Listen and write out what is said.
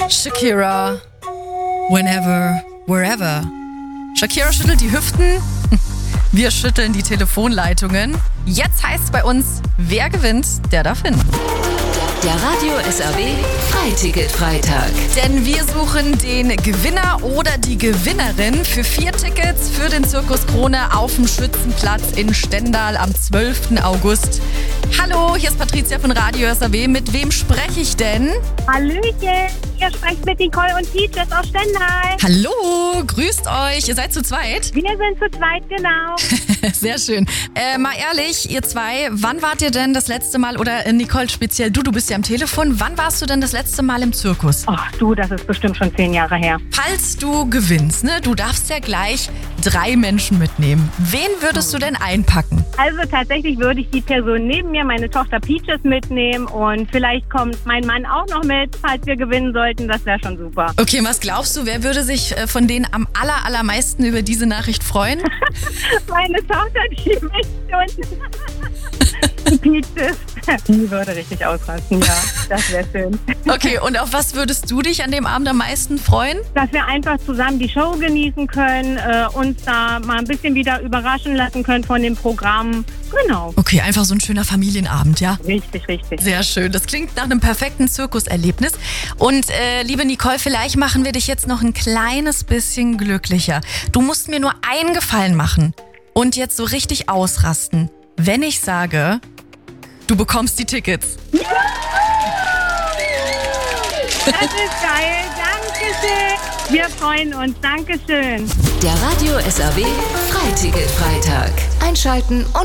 Shakira, whenever, wherever. Shakira schüttelt die Hüften, wir schütteln die Telefonleitungen. Jetzt heißt es bei uns, wer gewinnt, der darf hin. Der Radio SAW Freiticket-Freitag. Denn wir suchen den Gewinner oder die Gewinnerin für 4 Tickets für den Zirkus Krone auf dem Schützenplatz in Stendal am 12. August. Hallo, hier ist Patricia von Radio SAW. Mit wem spreche ich denn? Hallöchen, ihr sprecht mit Nicole und Peaches aus Stendal. Hallo, grüßt euch. Ihr seid zu zweit? Wir sind zu zweit, genau. Sehr schön. Mal ehrlich, ihr zwei, wann wart ihr denn das letzte Mal, oder Nicole speziell, du bist ja am Telefon, wann warst du denn das letzte Mal im Zirkus? Ach du, das ist bestimmt schon 10 Jahre her. Falls du gewinnst, ne, du darfst ja gleich 3 Menschen mitnehmen. Wen würdest du denn einpacken? Also tatsächlich würde ich die Person neben mir, meine Tochter Peaches, mitnehmen und vielleicht kommt mein Mann auch noch mit, falls wir gewinnen sollten, das wäre schon super. Okay, was glaubst du, wer würde sich von denen am allermeisten über diese Nachricht freuen? Meine Tochter, die mich und Peaches, die würde richtig ausrasten, ja, das wäre schön. Okay, und auf was würdest du dich an dem Abend am meisten freuen? Dass wir einfach zusammen die Show genießen können, uns da mal ein bisschen wieder überraschen lassen können von dem Programm. Genau. Okay, einfach so ein schöner Familienabend, ja? Richtig, richtig. Sehr schön. Das klingt nach einem perfekten Zirkuserlebnis. Und liebe Nicole, vielleicht machen wir dich jetzt noch ein kleines bisschen glücklicher. Du musst mir nur einen Gefallen machen und jetzt so richtig ausrasten. Wenn ich sage, du bekommst die Tickets. Ja! Das ist geil. Dankeschön. Wir freuen uns. Dankeschön. Der Radio SAW Freiticket-Freitag. Einschalten und